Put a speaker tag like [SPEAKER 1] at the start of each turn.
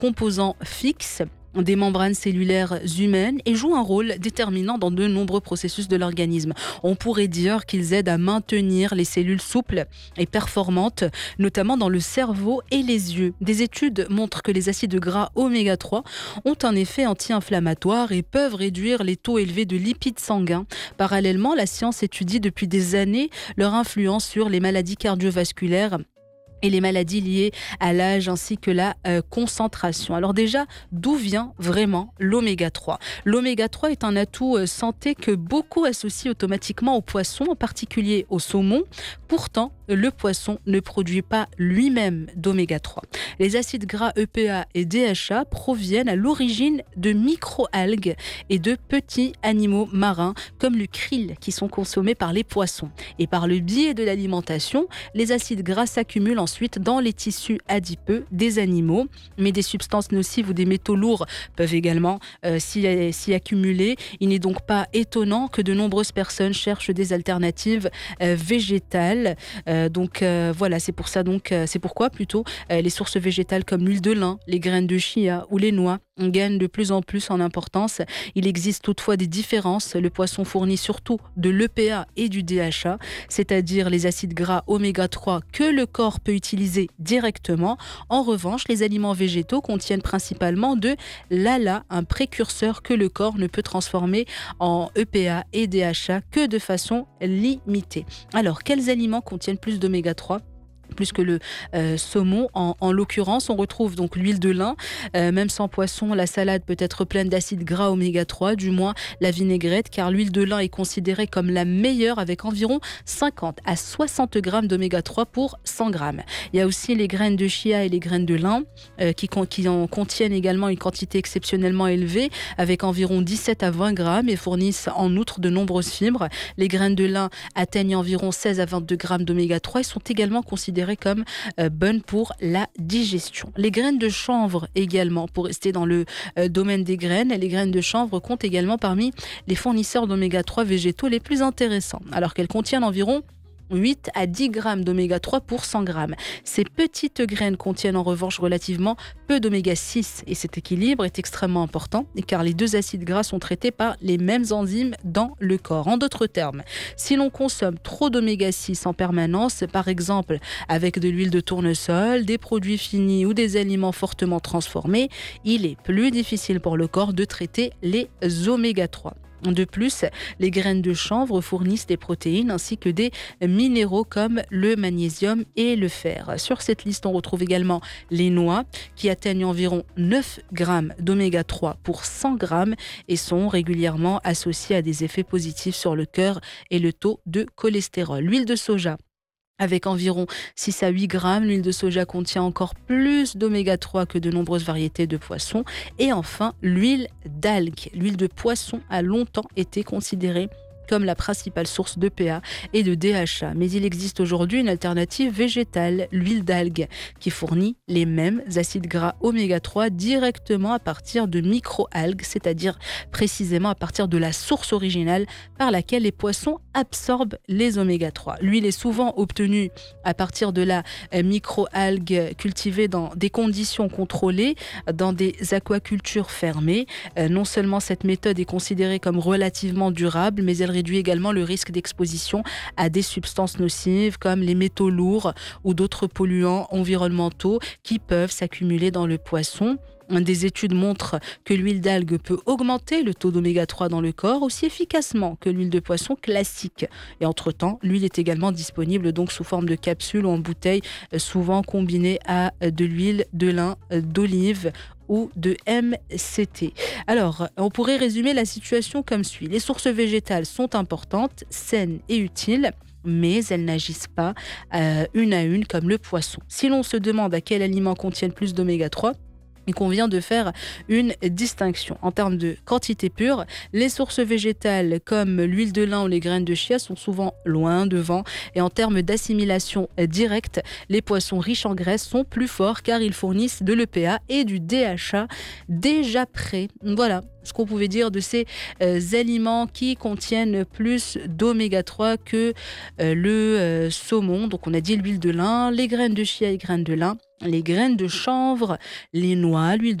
[SPEAKER 1] composants fixes des membranes cellulaires humaines et jouent un rôle déterminant dans de nombreux processus de l'organisme. On pourrait dire qu'ils aident à maintenir les cellules souples et performantes, notamment dans le cerveau et les yeux. Des études montrent que les acides gras oméga 3 ont un effet anti-inflammatoire et peuvent réduire les taux élevés de lipides sanguins. Parallèlement, la science étudie depuis des années leur influence sur les maladies cardiovasculaires et les maladies liées à l'âge ainsi que la concentration. Alors déjà, d'où vient vraiment l'oméga 3 ? L'oméga 3 est un atout santé que beaucoup associent automatiquement au poisson, en particulier au saumon. Pourtant, le poisson ne produit pas lui-même d'oméga 3. Les acides gras EPA et DHA proviennent à l'origine de micro-algues et de petits animaux marins comme le krill qui sont consommés par les poissons. Et par le biais de l'alimentation, les acides gras s'accumulent ensuite dans les tissus adipeux des animaux. Mais des substances nocives ou des métaux lourds peuvent également s'y accumuler. Il n'est donc pas étonnant que de nombreuses personnes cherchent des alternatives végétales. Voilà, c'est pourquoi les sources végétales comme l'huile de lin, les graines de chia ou les noix gagnent de plus en plus en importance. Il existe toutefois des différences. Le poisson fournit surtout de l'EPA et du DHA, c'est-à-dire les acides gras oméga 3 que le corps peut utiliser directement. En revanche, les aliments végétaux contiennent principalement de l'ALA, un précurseur que le corps ne peut transformer en EPA et DHA que de façon limitée. Alors, quels aliments contiennent plus d'oméga 3 ? Plus que le saumon. En l'occurrence, on retrouve donc l'huile de lin. Même sans poisson, la salade peut être pleine d'acides gras oméga 3, du moins la vinaigrette, car l'huile de lin est considérée comme la meilleure avec environ 50 à 60 grammes d'oméga 3 pour 100 grammes. Il y a aussi les graines de chia et les graines de lin qui en contiennent également une quantité exceptionnellement élevée avec environ 17 à 20 grammes et fournissent en outre de nombreuses fibres. Les graines de lin atteignent environ 16 à 22 grammes d'oméga 3 et sont également considérées comme bonnes pour la digestion. Les graines de chanvre également, pour rester dans le domaine des graines, les graines de chanvre comptent également parmi les fournisseurs d'oméga 3 végétaux les plus intéressants, alors qu'elles contiennent environ 8 à 10 grammes d'oméga 3 pour 100 grammes. Ces petites graines contiennent en revanche relativement peu d'oméga 6 et cet équilibre est extrêmement important car les deux acides gras sont traités par les mêmes enzymes dans le corps. En d'autres termes, si l'on consomme trop d'oméga 6 en permanence, par exemple avec de l'huile de tournesol, des produits finis ou des aliments fortement transformés, il est plus difficile pour le corps de traiter les oméga 3. De plus, les graines de chanvre fournissent des protéines ainsi que des minéraux comme le magnésium et le fer. Sur cette liste, on retrouve également les noix qui atteignent environ 9 grammes d'oméga 3 pour 100 grammes et sont régulièrement associées à des effets positifs sur le cœur et le taux de cholestérol. L'huile de soja, avec environ 6 à 8 grammes, l'huile de soja contient encore plus d'oméga 3 que de nombreuses variétés de poissons. Et enfin, l'huile d'algue. L'huile de poisson a longtemps été considérée comme la principale source d'EPA et de DHA. Mais il existe aujourd'hui une alternative végétale, l'huile d'algue, qui fournit les mêmes acides gras oméga 3 directement à partir de micro-algues, c'est-à-dire précisément à partir de la source originale par laquelle les poissons absorbent les oméga 3. L'huile est souvent obtenue à partir de la micro-algue cultivée dans des conditions contrôlées, dans des aquacultures fermées. Non seulement cette méthode est considérée comme relativement durable, mais elle réduit également le risque d'exposition à des substances nocives comme les métaux lourds ou d'autres polluants environnementaux qui peuvent s'accumuler dans le poisson. Des études montrent que l'huile d'algue peut augmenter le taux d'oméga 3 dans le corps aussi efficacement que l'huile de poisson classique. Et entre-temps, l'huile est également disponible donc sous forme de capsules ou en bouteilles, souvent combinée à de l'huile de lin, d'olive ou de MCT. Alors, on pourrait résumer la situation comme suit. Les sources végétales sont importantes, saines et utiles, mais elles n'agissent pas une à une comme le poisson. Si l'on se demande à quel aliment contiennent plus d'oméga 3, il convient de faire une distinction. En termes de quantité pure, les sources végétales comme l'huile de lin ou les graines de chia sont souvent loin devant. Et en termes d'assimilation directe, les poissons riches en graisse sont plus forts car ils fournissent de l'EPA et du DHA déjà prêts. Voilà ce qu'on pouvait dire de ces aliments qui contiennent plus d'oméga 3 que le saumon. Donc on a dit l'huile de lin, les graines de chia et graines de lin, les graines de chanvre, les noix, l'huile